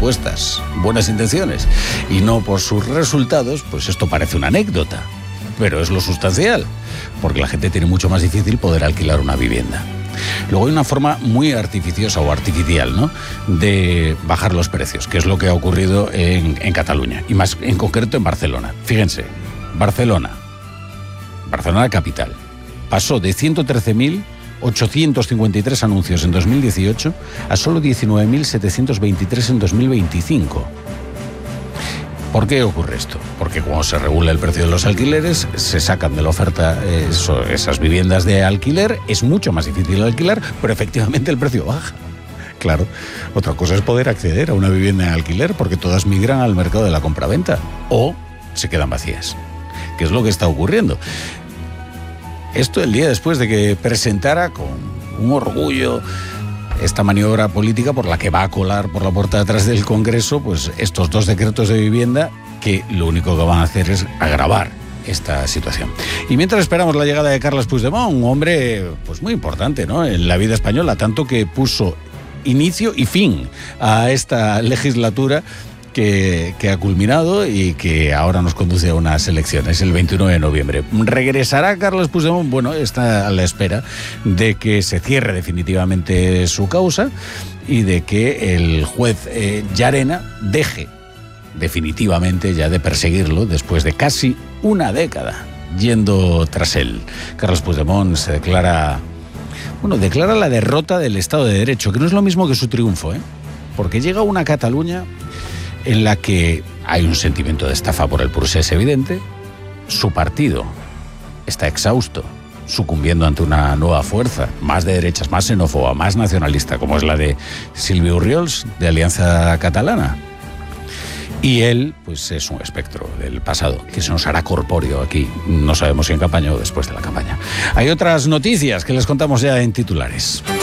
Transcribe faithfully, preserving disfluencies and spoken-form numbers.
supuestas buenas intenciones y no por sus resultados, pues esto parece una anécdota, pero es lo sustancial, porque la gente tiene mucho más difícil poder alquilar una vivienda. Luego hay una forma muy artificiosa o artificial, ¿no?, de bajar los precios, que es lo que ha ocurrido en, en Cataluña, y más en concreto en Barcelona. Fíjense, Barcelona, Barcelona capital, pasó de ciento trece mil ochocientos cincuenta y tres anuncios en dos mil dieciocho a solo diecinueve mil setecientos veintitrés en dos mil veinticinco. ¿Por qué ocurre esto? Porque cuando se regula el precio de los alquileres, se sacan de la oferta eso, esas viviendas de alquiler, es mucho más difícil alquilar, pero efectivamente el precio baja. Claro, otra cosa es poder acceder a una vivienda en alquiler, porque todas migran al mercado de la compraventa o se quedan vacías, que es lo que está ocurriendo. Esto el día después de que presentara con un orgullo esta maniobra política por la que va a colar por la puerta de atrás del Congreso pues estos dos decretos de vivienda que lo único que van a hacer es agravar esta situación. Y mientras esperamos la llegada de Carles Puigdemont, un hombre pues muy importante, ¿no?, en la vida española, tanto que puso inicio y fin a esta legislatura Que, que ha culminado y que ahora nos conduce a unas elecciones el veintiuno de noviembre. ¿Regresará Carles Puigdemont? Bueno, está a la espera de que se cierre definitivamente su causa y de que el juez eh, Llarena deje definitivamente ya de perseguirlo después de casi una década yendo tras él. Carles Puigdemont se declara, bueno, declara la derrota del Estado de Derecho, que no es lo mismo que su triunfo, ¿eh? Porque llega una Cataluña en la que hay un sentimiento de estafa por el procés evidente, su partido está exhausto, sucumbiendo ante una nueva fuerza, más de derechas, más xenófoba, más nacionalista, como es la de Silvio Orriols, de Alianza Catalana. Y él, pues es un espectro del pasado, que se nos hará corpóreo aquí, no sabemos si en campaña o después de la campaña. Hay otras noticias que les contamos ya en titulares.